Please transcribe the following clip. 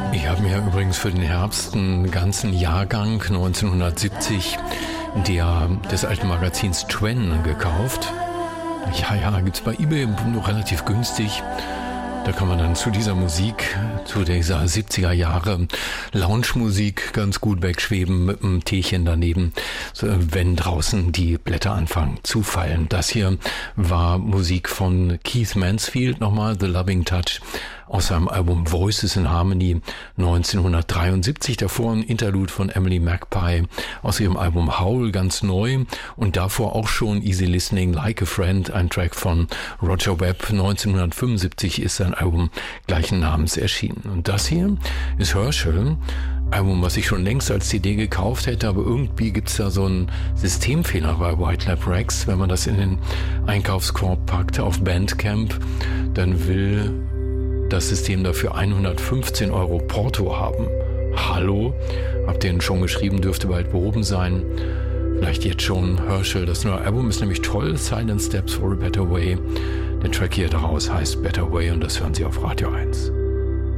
Ich habe mir übrigens für den Herbst einen ganzen Jahrgang 1970 des alten Magazins Twen gekauft. Ja, gibt's bei eBay nur relativ günstig. Da kann man dann zu dieser Musik, zu dieser 70er Jahre Lounge-Musik ganz gut wegschweben mit einem Teechen daneben, wenn draußen die Blätter anfangen zu fallen. Das hier war Musik von Keith Mansfield, nochmal The Loving Touch, aus seinem Album Voices in Harmony 1973. Davor ein Interlude von Emily Magpie aus ihrem Album Howl, ganz neu. Und davor auch schon Easy Listening, Like a Friend, ein Track von Roger Webb. 1975 ist sein Album gleichen Namens erschienen. Und das hier ist Herschel. Album, was ich schon längst als CD gekauft hätte, aber irgendwie gibt's da so einen Systemfehler bei White Lab Rex. Wenn man das in den Einkaufskorb packt auf Bandcamp, dann will das System dafür 115 € Porto haben. Hallo? Habt ihr ihn schon geschrieben, dürfte bald behoben sein. Vielleicht jetzt schon. Herschel, das neue Album ist nämlich toll. Silent Steps for a Better Way. Der Track hier daraus heißt Better Way und das hören Sie auf Radio 1.